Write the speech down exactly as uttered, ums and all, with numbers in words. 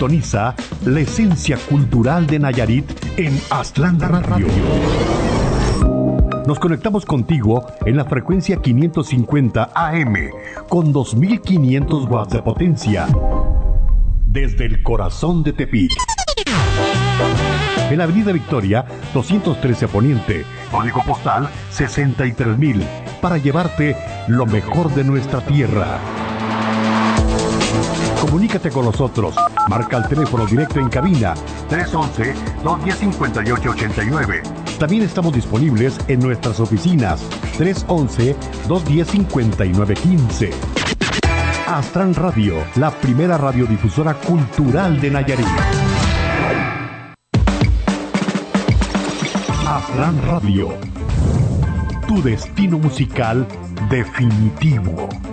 Sintoniza la esencia cultural de Nayarit en Aztlán Radio. Nos conectamos contigo en la frecuencia quinientos cincuenta A M con dos mil quinientos watts de potencia desde el corazón de Tepic. En la Avenida Victoria, doscientos trece Poniente, código postal sesenta y tres mil, para llevarte lo mejor de nuestra tierra. Comunícate con nosotros. Marca el teléfono directo en cabina tres once, dos diez, cincuenta y ocho ochenta y nueve. También estamos disponibles en nuestras oficinas tres once, dos diez, cincuenta y nueve quince. Aztlán Radio, la primera radiodifusora cultural de Nayarit. Aztlán Radio, tu destino musical definitivo.